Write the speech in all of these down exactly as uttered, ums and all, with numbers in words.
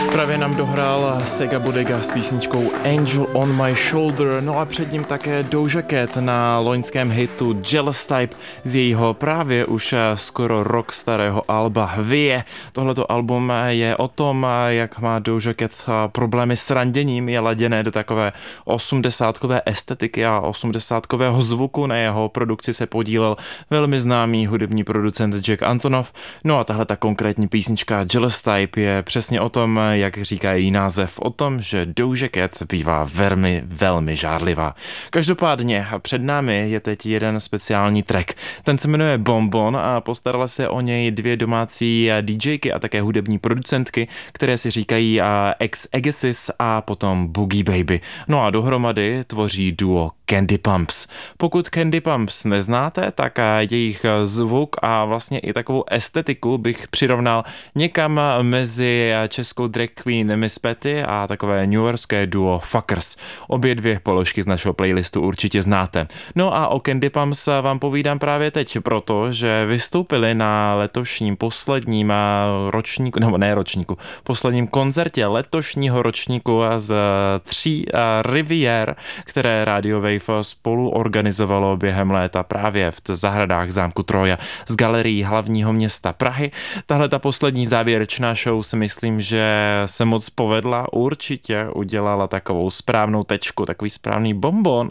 Právě nám dohrál Sega Bodega s písničkou Angel on My Shoulder, no a před ním také Doja Cat na loňském hitu Jealous Type z jejího právě už skoro rok starého alba Vie. Tohleto album je o tom, jak má Doja Cat problémy s randěním, je laděné do takové osmdesátkové estetiky a osmdesátkového zvuku. Na jeho produkci se podílel velmi známý hudební producent Jack Antonoff. No a tahle ta konkrétní písnička Jealous Type je přesně o tom, jak říká její název, o tom, že Doja Cat bývá velmi, velmi žárlivá. Každopádně před námi je teď jeden speciální track. Ten se jmenuje Bonbon a postarala se o něj dvě domácí DJky a také hudební producentky, které si říkají Ex Agassiz a potom Boogie Baby. No a dohromady tvoří duo Candy Pumps. Pokud Candy Pumps neznáte, tak jejich zvuk a vlastně i takovou estetiku bych přirovnal někam mezi českou drag queen Miss Petty a takové newyorské duo Fuckers. Obě dvě položky z našeho playlistu určitě znáte. No a o Candy Pumps vám povídám právě teď, protože vystoupili na letošním posledním ročníku, nebo ne ročníku, posledním koncertě letošního ročníku z tří Rivier, které Radio Wave spolu organizovalo během léta právě v zahradách zámku Troja z galerií hlavního města Prahy. Tahle ta poslední závěrečná show si myslím, že se moc povedla, určitě udělala takovou správnou tečku, takový správný bonbon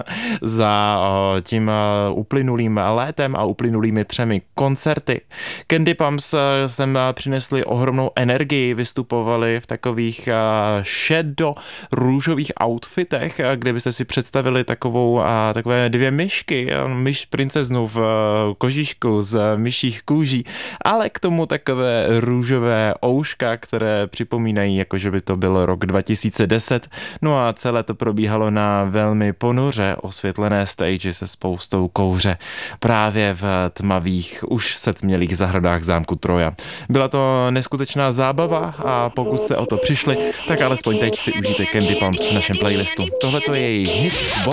za tím uplynulým létem a uplynulými třemi koncerty. Candy Pumps sem přinesli ohromnou energii, vystupovali v takových šedo růžových outfitech, kde byste si představili takovou, takové dvě myšky, myš princeznu v kožíšku z myších kůží, ale k tomu takové růžové ouška, které připomínají, jako že by to byl rok dva tisíce deset. No a celé to probíhalo na velmi ponuře osvětlené stage se spoustou kouře právě v tmavých, už setmělých zahradách zámku Troja. Byla to neskutečná zábava a pokud jste o to přišli, tak alespoň teď si užijte Candy Pumps v našem playlistu. Tohle to je jejich hit